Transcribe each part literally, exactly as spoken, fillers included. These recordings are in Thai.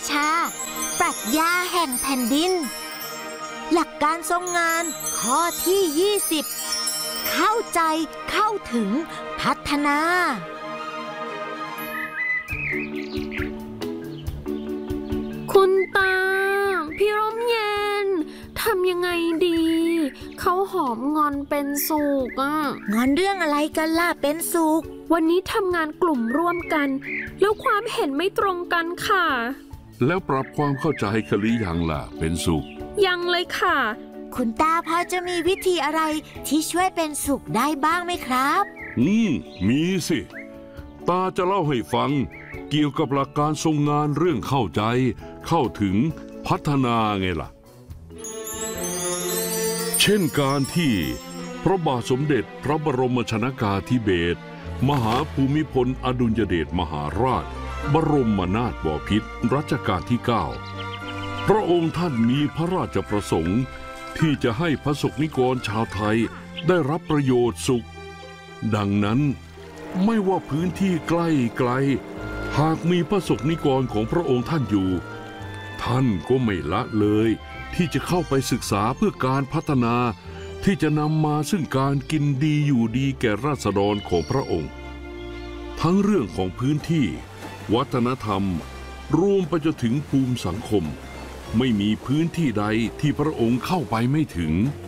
ชาปรัชญาแห่งแผ่นดินหลักการทรงงานข้อที่ยี่สิบเข้าใจเข้าถึงพัฒนาคุณตาพี่ร่มเย็นทำยังไงดีเขาหอมงอนเป็นสุขอ่ะงอนเรื่องอะไรกันล่ะเป็นสุขวันนี้ทำงานกลุ่มร่วมกันแล้วความเห็นไม่ตรงกันค่ะแล้วปรับความเข้าใจกันหรือยังล่ะเป็นสุขยังเลยค่ะคุณตาพอจะมีวิธีอะไรที่ช่วยเป็นสุขได้บ้างไหมครับอืมมีสิตาจะเล่าให้ฟังเกี่ยวกับหลักการทรงงานเรื่องเข้าใจเข้าถึงพัฒนาไงล่ะเช่นการที่พระบาทสมเด็จพระบรมชนกาธิเบศรมหาภูมิพลอดุลยเดชมหาราชบรมนาถบพิตรรัชกาลที่เก้าพระองค์ท่านมีพระราชประสงค์ที่จะให้พระสงฆ์นิกรชาวไทยได้รับประโยชน์สุขดังนั้นไม่ว่าพื้นที่ใกล้ไกลหากมีพระสงฆ์นิกรของพระองค์ท่านอยู่ท่านก็ไม่ละเลยที่จะเข้าไปศึกษาเพื่อการพัฒนาที่จะนำมาซึ่งการกินดีอยู่ดีแก่ราษฎรของพระองค์ทั้งเรื่องของพื้นที่วัฒนธรรมรวมไปจนถึงภูมิสังคมไม่มีพื้นที่ใดที่พระองค์เข้าไปไม่ถึง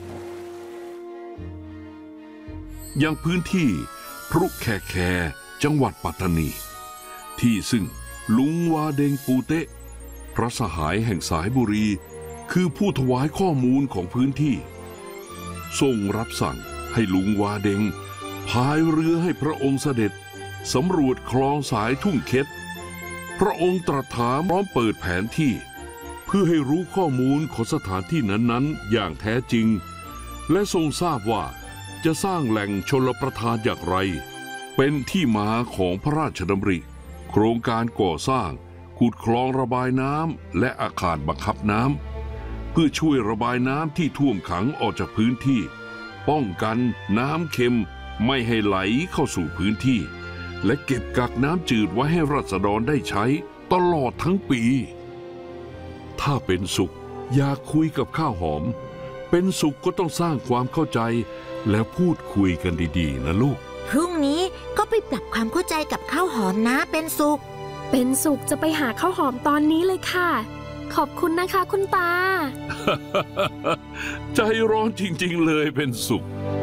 อย่างพื้นที่พรุแคแคจังหวัดปัตตานีที่ซึ่งลุงวาเดงปูเตะพระสหายแห่งสายบุรีคือผู้ถวายข้อมูลของพื้นที่ทรงรับสั่งให้ลุงวาเดงพายเรือให้พระองค์เสด็จสำรวจคลองสายทุ่งเค็ดพระองค์ตรัสถามพร้อมเปิดแผนที่เพื่อให้รู้ข้อมูลของสถานที่นั้นๆอย่างแท้จริงและทรงทราบว่าจะสร้างแหล่งชลประทานอย่างไรเป็นที่มาของพระราชดำริโครงการก่อสร้างขุดคลองระบายน้ำและอาคารบังคับน้ำเพื่อช่วยระบายน้ำที่ท่วมขังออกจากพื้นที่ป้องกันน้ำเค็มไม่ให้ไหลเข้าสู่พื้นที่และเก็บกักน้ำจืดไว้ให้ราษฎรได้ใช้ตลอดทั้งปีถ้าเป็นสุขอยากคุยกับข้าวหอมเป็นสุขก็ต้องสร้างความเข้าใจแล้วพูดคุยกันดีๆนะลูกพรุ่งนี้ก็ไปปรับความเข้าใจกับข้าวหอมนะเป็นสุขเป็นสุขจะไปหาข้าวหอมตอนนี้เลยค่ะขอบคุณนะคะคุณตาใจร้อนจริงๆเลยเป็นสุข